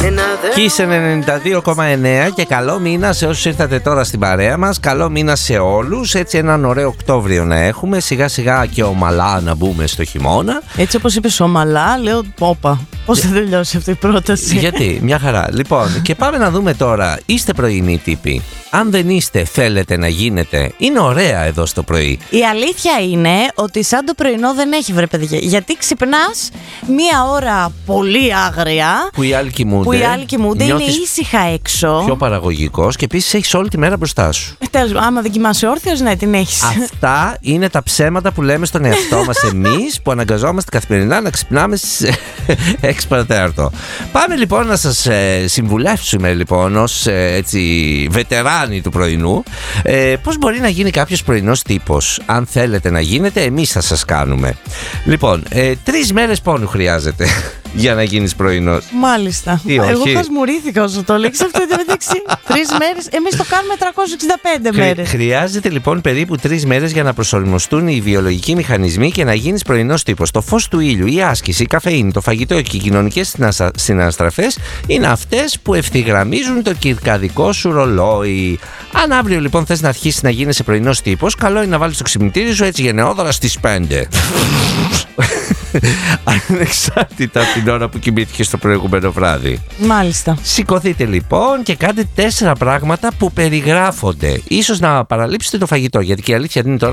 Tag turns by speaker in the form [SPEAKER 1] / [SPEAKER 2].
[SPEAKER 1] Kiss 92,9 και καλό μήνα σε όσους ήρθατε τώρα στην παρέα μας. Καλό μήνα σε όλους. Έτσι έναν ωραίο Οκτώβριο να έχουμε. Σιγά σιγά και ομαλά να μπούμε στο χειμώνα.
[SPEAKER 2] Έτσι όπως είπες ομαλά, λέω όπα. Πώς θα τελειώσει αυτή η πρόταση?
[SPEAKER 1] Γιατί, μια χαρά. Λοιπόν, και πάμε να δούμε τώρα. Είστε πρωινοί τύποι? Αν δεν είστε, θέλετε να γίνετε? Είναι ωραία εδώ στο πρωί.
[SPEAKER 2] Η αλήθεια είναι ότι σαν το πρωινό δεν έχει, βρε παιδιά. Γιατί ξυπνάς μία ώρα πολύ άγρια,
[SPEAKER 1] που οι άλλοι κοιμούνται,
[SPEAKER 2] είναι ήσυχα έξω.
[SPEAKER 1] Πιο παραγωγικός και επίσης έχεις όλη τη μέρα μπροστά σου.
[SPEAKER 2] Άμα δεν κοιμάσαι όρθιος, ναι, την έχεις.
[SPEAKER 1] Αυτά είναι τα ψέματα που λέμε στον εαυτό μας εμείς, που αναγκαζόμαστε καθημερινά να ξυπνάμε στις 6 παρατέταρτο. Πάμε λοιπόν να σας συμβουλεύσουμε λοιπόν ως έτσι βετεράνοι του πρωινού πώς μπορεί να γίνει κάποιος πρωινός τύπος. Αν θέλετε να γίνετε, εμείς θα σας κάνουμε. Λοιπόν, 3 μέρες πόνου χρειάζεται για να γίνεις πρωινός.
[SPEAKER 2] Μάλιστα. Εγώ χασμουρήθηκα όσο το λέξεις αυτό. Εντάξει, 3 μέρες. Εμείς το κάνουμε 365 μέρες.
[SPEAKER 1] Χρειάζεται λοιπόν περίπου 3 μέρες για να προσαρμοστούν οι βιολογικοί μηχανισμοί και να γίνεις πρωινός τύπος. Το φως του ήλιου, η άσκηση, η καφεΐνη, το φαγητό και οι κοινωνικές συναναστραφές είναι αυτές που ευθυγραμμίζουν το κυρκαδικό σου ρολόι. Αν αύριο λοιπόν θες να αρχίσεις να γίνεσαι πρωινός τύπος, καλό είναι να βάλεις το ξυπνητήρι σου έτσι γενναιόδωρα στις 5. Ανεξάρτητα από την ώρα που κοιμήθηκες το προηγούμενο βράδυ.
[SPEAKER 2] Μάλιστα.
[SPEAKER 1] Σηκωθείτε λοιπόν και κάντε 4 πράγματα που περιγράφονται. Ίσως να παραλείψετε το φαγητό, γιατί και η αλήθεια είναι τώρα